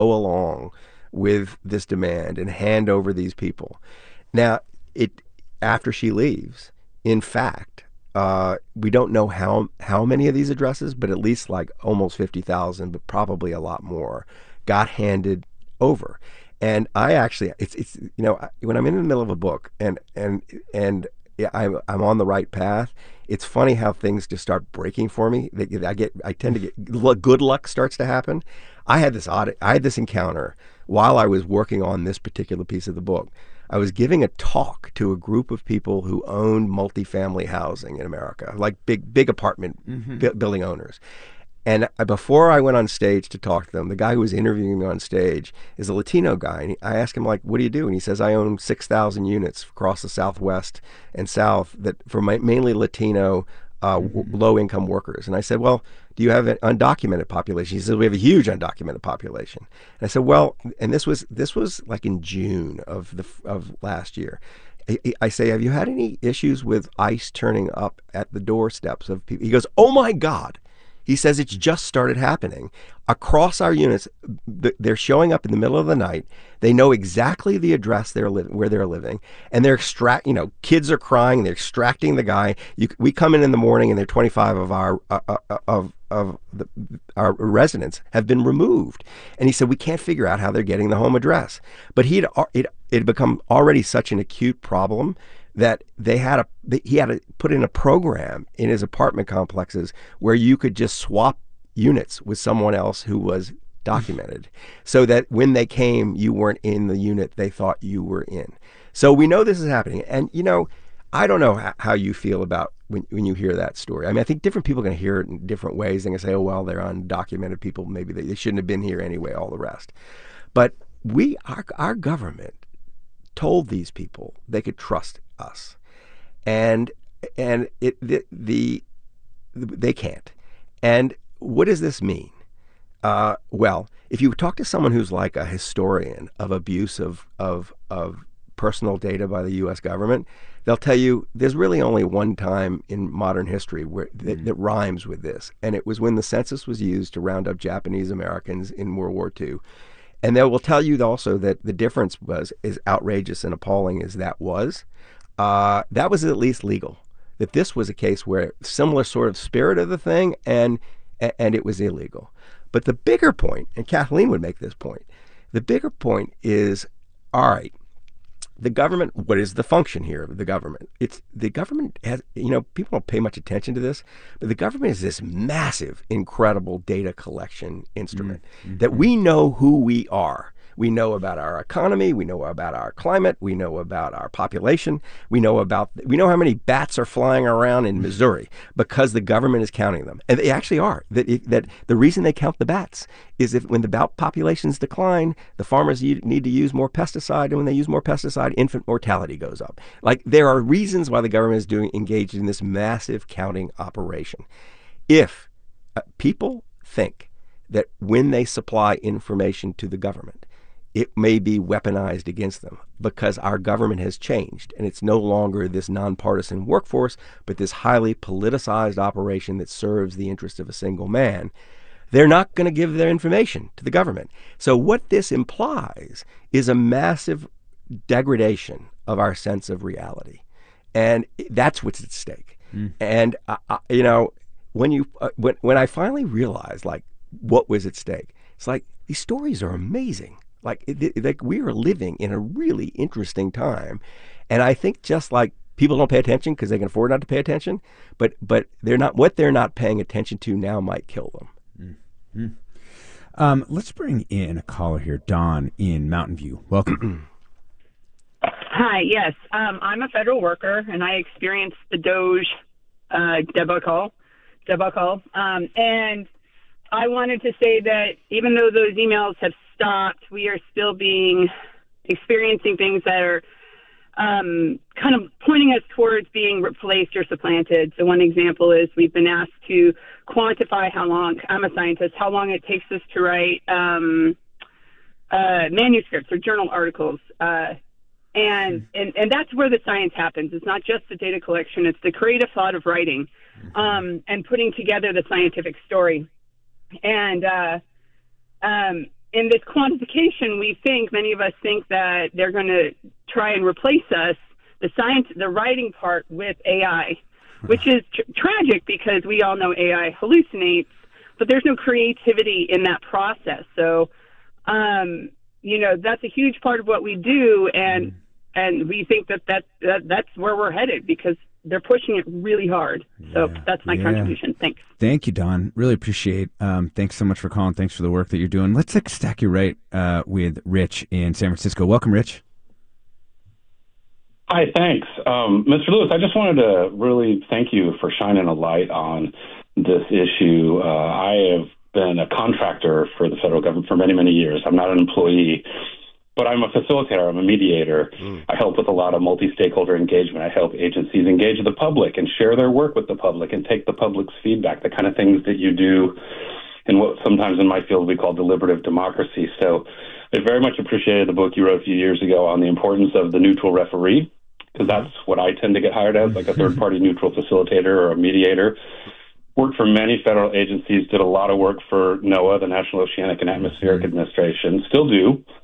go along with this demand and hand over these people. Now, it after she leaves, in fact, we don't know how many of these addresses, but at least like almost 50,000, but probably a lot more, got handed over. And I actually, it's when I'm in the middle of a book and yeah, I'm on the right path. It's funny how things just start breaking for me. I tend to get good luck starts to happen. I had this encounter while I was working on this particular piece of the book. I was giving a talk to a group of people who owned multifamily housing in America, like big apartment building owners. And before I went on stage to talk to them, the guy who was interviewing me on stage is a Latino guy. And I asked him, like, what do you do? And he says, I own 6,000 units across the Southwest and South that for mainly Latino low-income workers. And I said, well, do you have an undocumented population? He said, we have a huge undocumented population. And I said, well, and this was like in June of last year. I say, have you had any issues with ICE turning up at the doorsteps of people? He goes, oh my God. He says it's just started happening across our units. They're showing up in the middle of the night. They know exactly the address where they're living, and they're kids are crying. They're extracting the guy. We come in the morning, and 25 of our residents have been removed. And he said we can't figure out how they're getting the home address. But it had become already such an acute problem that he had to put in a program in his apartment complexes where you could just swap units with someone else who was documented so that when they came, you weren't in the unit they thought you were in. So we know this is happening. And, I don't know how you feel about when you hear that story. I mean, I think different people are going to hear it in different ways. They're going to say, oh, well, they're undocumented people. Maybe they shouldn't have been here anyway, all the rest. But our government told these people they could trust us, and they can't. And what does this mean? Well, if you talk to someone who's like a historian of abuse of personal data by the U.S. government, they'll tell you there's really only one time in modern history that rhymes with this, and it was when the census was used to round up Japanese Americans in World War II. And they will tell you also that the difference was, as outrageous and appalling as that was at least legal. That this was a case where similar sort of spirit of the thing, and it was illegal. But the bigger point, and Kathleen would make this point, the bigger point is, all right, the government, what is the function here of the government? The government has, people don't pay much attention to this, but the government is this massive, incredible data collection instrument that we know who we are. We know about our economy. We know about our climate. We know about our population. We know how many bats are flying around in Missouri because the government is counting them. And they actually are. That the reason they count the bats is if when the bat populations decline, the farmers need to use more pesticide. And when they use more pesticide, infant mortality goes up. Like, there are reasons why the government is engaged in this massive counting operation. If people think that when they supply information to the government, it may be weaponized against them because our government has changed and it's no longer this nonpartisan workforce, but this highly politicized operation that serves the interest of a single man, they're not going to give their information to the government. So what this implies is a massive degradation of our sense of reality. And that's what's at stake. And, when I finally realized, like, what was at stake, it's like, these stories are amazing. Like we are living in a really interesting time. And I think just like people don't pay attention because they can afford not to pay attention, but they're not paying attention to now might kill them. Let's bring in a caller here, Don in Mountain View. Welcome. Hi, yes. I'm a federal worker, and I experienced the DOJ debacle. And I wanted to say that even though those emails have stopped, we are still experiencing things that are kind of pointing us towards being replaced or supplanted. So one example is we've been asked to quantify how long, I'm a scientist, how long it takes us to write manuscripts or journal articles. And that's where the science happens. It's not just the data collection, it's the creative thought of writing and putting together the scientific story. And in this quantification, many of us think that they're going to try and replace us, the writing part, with AI, which is tragic because we all know AI hallucinates, but there's no creativity in that process. So, that's a huge part of what we do, and we think that's where we're headed because they're pushing it really hard. So that's my contribution. Thanks. Thank you, Don. Really appreciate. Thanks so much for calling. Thanks for the work that you're doing. Let's stack you right with Rich in San Francisco. Welcome, Rich. Hi, thanks. Mr. Lewis, I just wanted to really thank you for shining a light on this issue. I have been a contractor for the federal government for many, many years. I'm not an employee, but I'm a facilitator. I'm a mediator. I help with a lot of multi-stakeholder engagement. I help agencies engage the public and share their work with the public and take the public's feedback, the kind of things that you do in what sometimes in my field we call deliberative democracy. So I very much appreciated the book you wrote a few years ago on the importance of the neutral referee, because that's what I tend to get hired as, like a third-party neutral facilitator or a mediator. Worked for many federal agencies, did a lot of work for NOAA, the National Oceanic and Atmospheric Administration, still do.